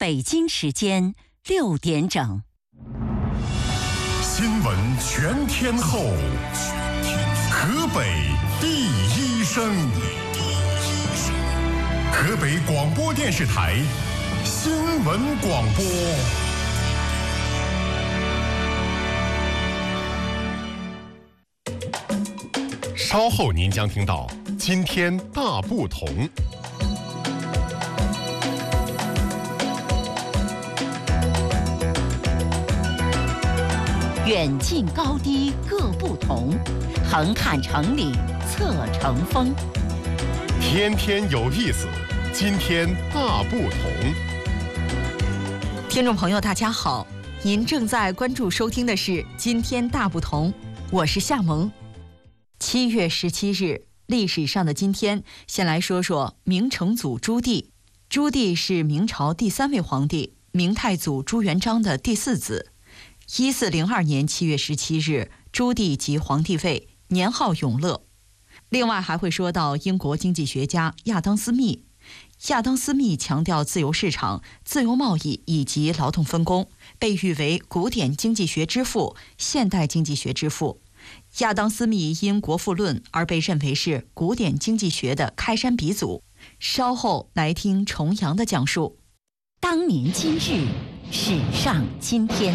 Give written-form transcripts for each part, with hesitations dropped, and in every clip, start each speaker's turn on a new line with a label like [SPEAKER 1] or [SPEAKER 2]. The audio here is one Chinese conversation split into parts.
[SPEAKER 1] 北京时间6点整。
[SPEAKER 2] 新闻全天候，河北第一声，河北广播电视台新闻广播。稍后您将听到今天大不同。
[SPEAKER 1] 远近高低各不同，横看成岭侧成峰。
[SPEAKER 2] 天天有意思，今天大不同。
[SPEAKER 3] 听众朋友大家好，您正在关注收听的是今天大不同，我是夏萌。7月17日，历史上的今天，先来说说明成祖朱棣。朱棣是明朝第3位皇帝，明太祖朱元璋的第4子。1402年7月17日，朱棣即皇帝位，年号永乐。另外还会说到英国经济学家亚当·斯密。亚当·斯密强调自由市场、自由贸易以及劳动分工，被誉为古典经济学之父、现代经济学之父。亚当·斯密因《国富论》而被认为是古典经济学的开山鼻祖。稍后来听重阳的讲述。
[SPEAKER 1] 当年今日，史上今天。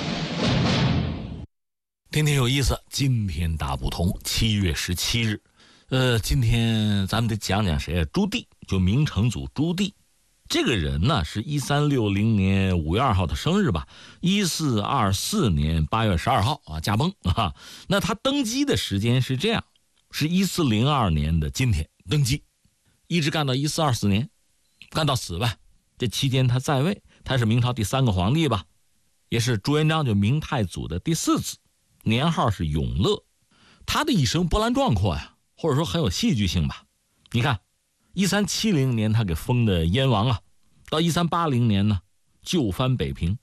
[SPEAKER 4] 天天有意思，今天大不同。7月17日，今天咱们得讲讲谁啊？朱棣，就明成祖朱棣。这个人呢是1360年5月2号的生日吧，1424年8月12号啊驾崩啊。那他登基的时间是这样，是1402年的今天登基，一直干到1424年，干到死吧。这期间他在位，他是明朝第3个皇帝吧，也是朱元璋就明太祖的第4子，年号是永乐。他的一生波澜壮阔呀，或者说很有戏剧性吧。你看1370年他给封的燕王啊，到1380年呢就藩北平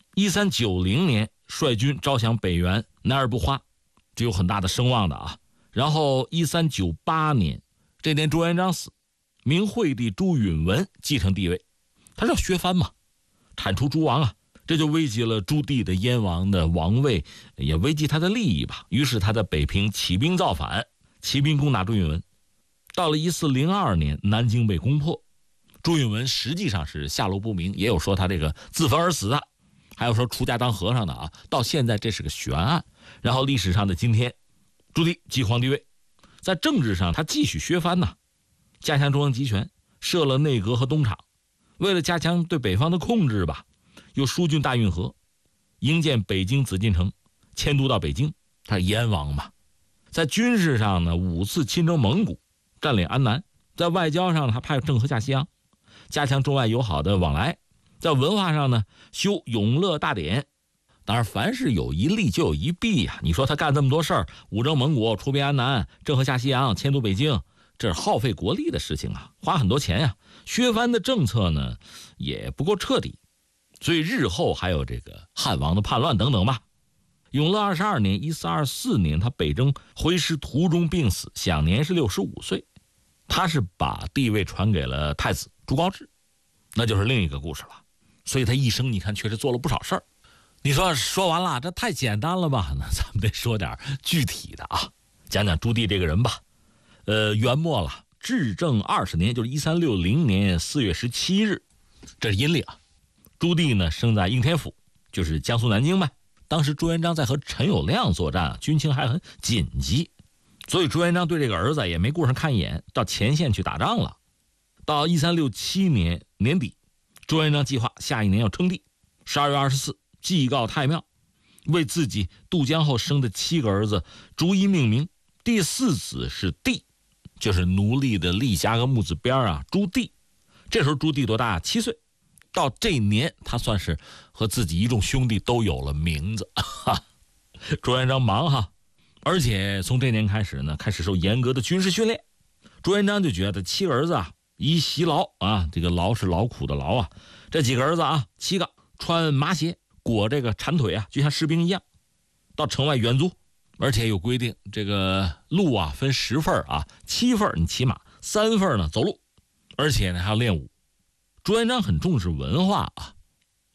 [SPEAKER 4] ，1390年率军招降北元，南而不花，这有很大的声望的啊。然后1398年，这年朱元璋死，明惠帝朱允炆继承帝位，他是要削藩嘛，铲除诸王啊，这就危及了朱棣的燕王的王位，也危及他的利益吧。于是他在北平起兵造反，起兵攻打朱允炆。到了1402年，南京被攻破，朱允炆实际上是下落不明，也有说他这个自焚而死的，还有说出家当和尚的啊。到现在这是个悬案。然后历史上的今天，朱棣继皇帝位，在政治上他继续削藩呐，加强中央集权，设了内阁和东厂。为了加强对北方的控制吧，又疏浚大运河，营建北京紫禁城，迁都到北京，他是燕王嘛。在军事上呢，5次亲征蒙古，占领安南。在外交上呢，他派郑和下西洋，加强中外友好的往来。在文化上呢，修永乐大典。当然凡是有一利就有一弊啊，你说他干这么多事儿，五征蒙古，出兵安南，郑和下西洋，迁都北京，这是耗费国力的事情啊，花很多钱呀。削藩的政策呢也不够彻底，所以日后还有这个汉王的叛乱等等吧。永乐22年1424年他北征回师途中病死，享年是65岁。他是把帝位传给了太子朱高炽，那就是另一个故事了。所以他一生你看确实做了不少事儿。你说完了，这太简单了吧？那咱们得说点具体的啊，讲讲朱棣这个人吧。元末了，至正20年，就是1360年4月17日，这是阴历啊。朱棣呢生在应天府，就是江苏南京呗。当时朱元璋在和陈友谅作战啊，军情还很紧急，所以朱元璋对这个儿子也没顾上看一眼，到前线去打仗了。到1367年年底，朱元璋计划下一年要称帝，12月24祭告太庙，为自己渡江后生的7个儿子逐一命名。第4子是帝，就是奴隶的隶加个木字边啊，朱棣。这时候朱棣多大？7岁。到这一年他算是和自己一众兄弟都有了名字。朱元璋忙哈，而且从这年开始呢，开始受严格的军事训练。朱元璋就觉得7个儿子啊，宜习劳啊，这个劳是劳苦的劳啊。这几个儿子啊，7个穿麻鞋，裹这个缠腿啊，就像士兵一样，到城外远足。而且有规定，这个路啊分10份啊，7份你骑马，3份呢走路，而且呢还要练武。朱元璋很重视文化啊，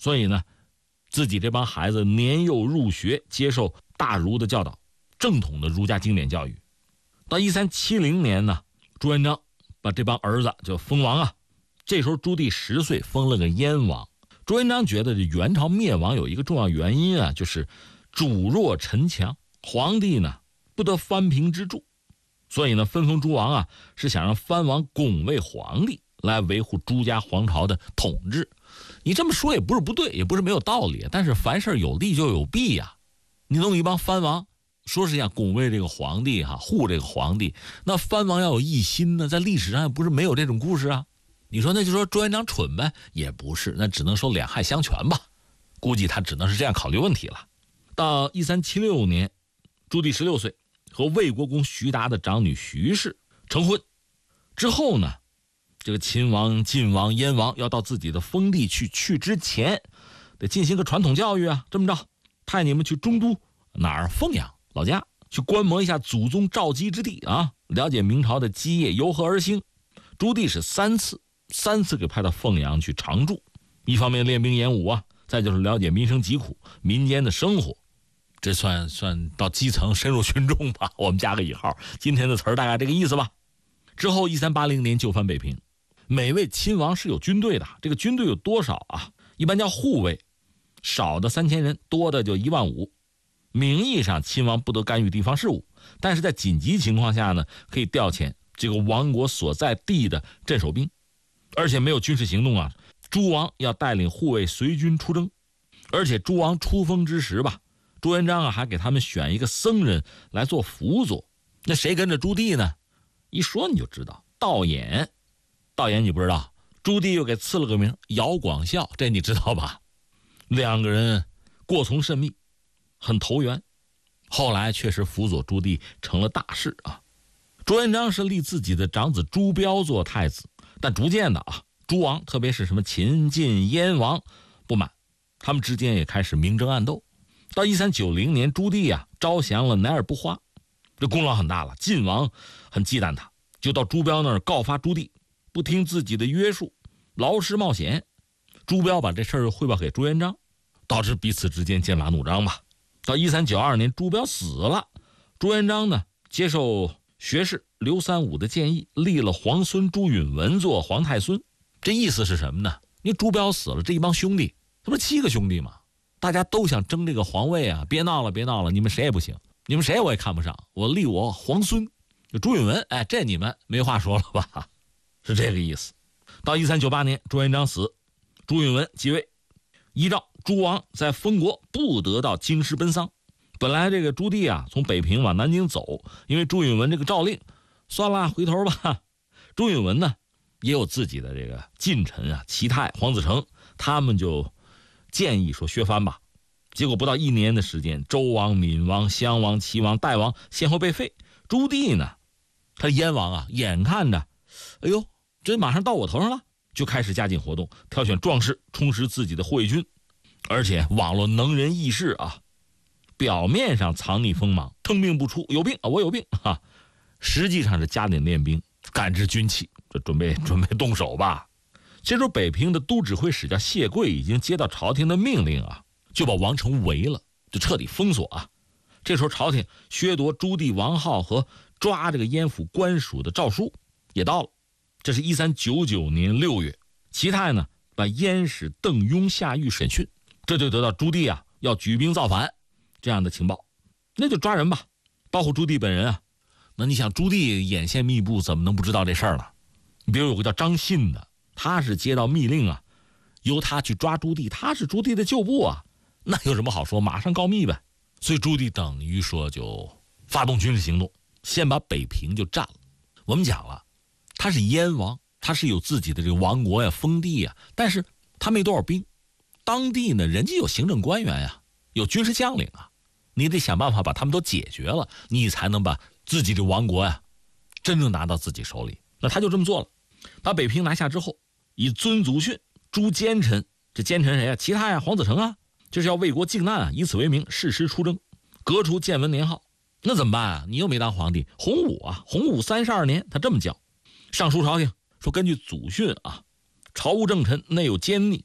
[SPEAKER 4] 所以呢，自己这帮孩子年幼入学，接受大儒的教导，正统的儒家经典教育。到1370年呢，朱元璋把这帮儿子就封王啊。这时候朱棣10岁，封了个燕王。朱元璋觉得这元朝灭亡有一个重要原因啊，就是主弱臣强，皇帝呢不得藩平之助，所以呢分封诸王啊，是想让藩王拱卫皇帝，来维护朱家皇朝的统治。你这么说也不是不对，也不是没有道理，但是凡事有利就有弊呀。你弄一帮藩王，说是想拱卫这个皇帝护这个皇帝，那藩王要有异心呢，在历史上也不是没有这种故事啊。你说那就说朱元璋蠢呗，也不是，那只能说两害相权吧。估计他只能是这样考虑问题了。到1376年，朱棣16岁，和魏国公徐达的长女徐氏成婚之后呢，这个秦王、晋王、燕王要到自己的封地去之前，得进行个传统教育啊。这么着，派你们去中都哪儿凤阳老家，去观摩一下祖宗肇基之地啊，了解明朝的基业由何而兴。朱棣是3次给派到凤阳去常住，一方面练兵演武啊，再就是了解民生疾苦、民间的生活，这算到基层深入群众吧，我们加个引号，今天的词儿大概这个意思吧。之后1380年就藩北平，每位亲王是有军队的，这个军队有多少啊？一般叫护卫，少的3000人，多的就15000。名义上亲王不得干预地方事务，但是在紧急情况下呢，可以调遣这个王国所在地的镇守兵。而且没有军事行动啊，诸王要带领护卫随军出征，而且诸王出封之时吧，朱元璋还给他们选一个僧人来做辅佐。那谁跟着朱棣呢？一说你就知道，道衍你不知道，朱棣又给赐了个名姚广孝，这你知道吧？两个人过从甚密，很投缘，后来确实辅佐朱棣成了大事啊。朱元璋是立自己的长子朱标做太子，但逐渐的诸王特别是什么秦、晋、燕王不满，他们之间也开始明争暗斗。到1390年，朱棣招降了乃尔不花，这功劳很大了。晋王很忌惮他，就到朱标那儿告发朱棣不听自己的约束，劳师冒险。朱标把这事儿汇报给朱元璋，导致彼此之间剑拔弩张吧。到1392年，朱标死了，朱元璋呢接受学士刘三五的建议，立了皇孙朱允文做皇太孙。这意思是什么呢？因为朱标死了，这一帮兄弟，这不是7个兄弟吗？大家都想争这个皇位啊！别闹了，你们谁也不行，你们谁我也看不上，我立我皇孙朱允文，这你们没话说了吧？是这个意思。到1398年，朱元璋死，朱允文继位，依照诸王在封国不得到京师奔丧。本来这个朱棣从北平往南京走，因为朱允文这个诏令，算了，回头吧。朱允文呢也有自己的这个近臣齐泰、黄子成，他们就建议说削藩吧。结果不到1年的时间，周王、闵王、襄王、齐王、代王先后被废。朱棣呢，他燕王眼看着，哎呦，这马上到我头上了，就开始加紧活动，挑选壮士充实自己的护卫军，而且网络能人异士表面上藏匿锋芒，吞并不出，有病我有病实际上是加紧练兵，赶制军器，这准备动手吧。这时候北平的都指挥使叫谢贵已经接到朝廷的命令就把王城围了，就彻底封锁这时候朝廷削夺朱棣王号和抓这个燕府官署的诏书也到了。这是1399年6月，齐泰呢把燕使邓雍下狱审讯，这就得到朱棣要举兵造反这样的情报，那就抓人吧，包括朱棣本人那你想朱棣眼线密布，怎么能不知道这事儿呢？你比如有个叫张信的，他是接到密令由他去抓朱棣，他是朱棣的旧部那有什么好说，马上告密呗。所以朱棣等于说就发动军事行动，先把北平就占了。我们讲了，他是燕王，他是有自己的这个王国封地但是他没多少兵，当地呢人家有行政官员有军事将领你得想办法把他们都解决了，你才能把自己的王国真正拿到自己手里。那他就这么做了，把北平拿下之后，以尊祖训诛奸臣，这奸臣谁齐泰黄子成这是要为国靖难以此为名誓师出征，革除建文年号。那怎么办你又没当皇帝，洪武32年他这么叫，上书朝廷说根据祖训朝务政臣内有奸逆，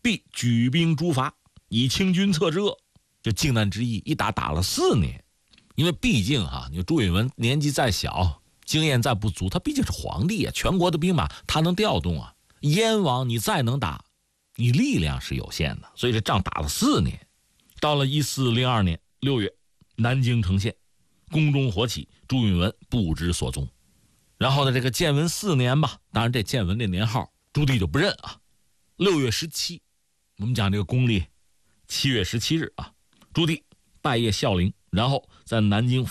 [SPEAKER 4] 必举兵诛伐，以清君侧之恶。就靖难之役一打了4年，因为毕竟你朱允炆年纪再小，经验再不足，他毕竟是皇帝啊，全国的兵马他能调动啊。燕王你再能打，你力量是有限的，所以这仗打了4年。到了1402年6月，南京城陷，宫中火起，朱允炆不知所踪。然后呢，这个建文4年吧，当然这建文这年号朱棣就不认啊。6月17，我们讲这个公历7月17日啊，朱棣拜谒孝陵，然后在南京